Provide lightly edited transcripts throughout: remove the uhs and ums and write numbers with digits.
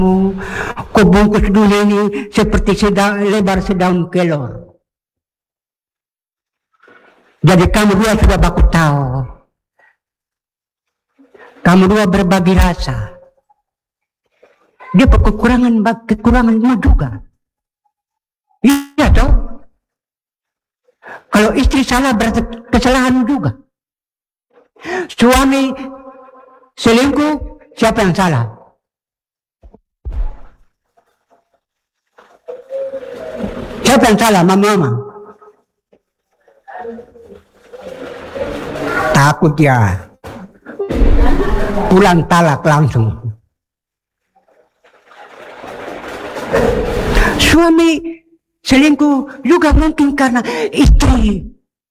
kubungkus dunia ini seperti lebar sedaun kelor. Jadi kamu dua sudah baku tahu. Kamu dua berbagi rasa. Dia kekuranganmu juga. Iya toh. Kalau istri salah berarti kesalahanmu juga. Suami selingkuh, siapa yang salah? Siapa yang salah, mama? Takut ya. Pulang talak langsung. Suami selingkuh juga mungkin karena istri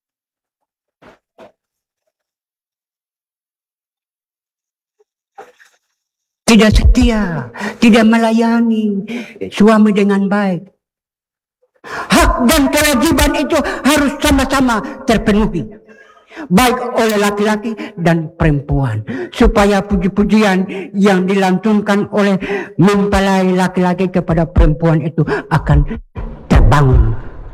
tidak setia, tidak melayani suami dengan baik. Hak dan kewajiban itu harus sama-sama terpenuhi, baik oleh laki-laki dan perempuan, supaya puji-pujian yang dilantunkan oleh mempelai laki-laki kepada perempuan itu akan terbangun.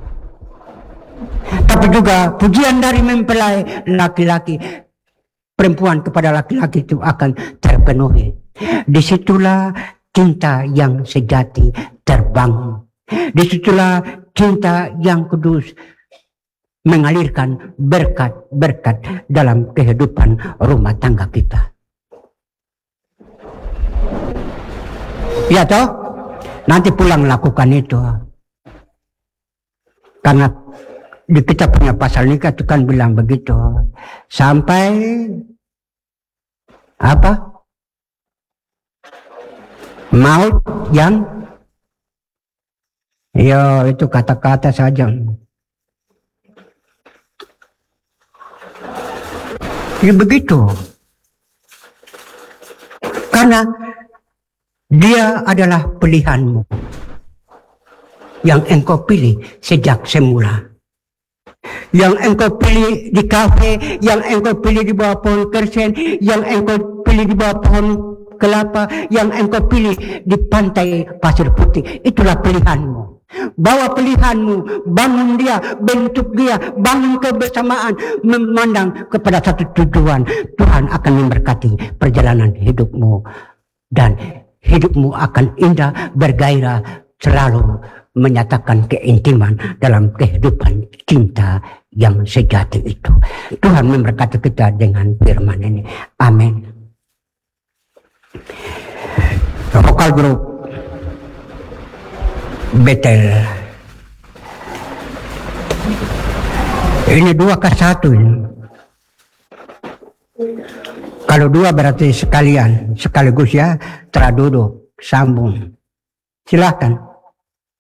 Tapi juga pujian dari mempelai laki-laki perempuan kepada laki-laki itu akan terpenuhi. Disitulah cinta yang sejati terbangun. Disitulah cinta yang kudus mengalirkan berkat-berkat dalam kehidupan rumah tangga kita. Ya toh? Nanti pulang lakukan itu. Karena di kita punya pasal nikah itu kan bilang begitu. Sampai apa? Maut yang ya itu kata-kata saja. Ya begitu. Karena dia adalah pilihanmu yang engkau pilih sejak semula. Yang engkau pilih di kafe, yang engkau pilih di bawah pohon kersen, yang engkau pilih di bawah pohon kelapa, yang engkau pilih di pantai pasir putih. Itulah pilihanmu. Bawa pilihanmu, bangun dia, bentuk dia, bangun kebersamaan, memandang kepada satu tujuan. Tuhan akan memberkati perjalanan hidupmu dan hidupmu akan indah, bergairah, selalu menyatakan keintiman dalam kehidupan cinta yang sejati itu. Tuhan memberkati kita dengan firman ini. Amin. Vokal grup Betel. Ini 2-1 ini. Kalau 2 berarti sekaligus ya, teraduduk, sambung. Silakan.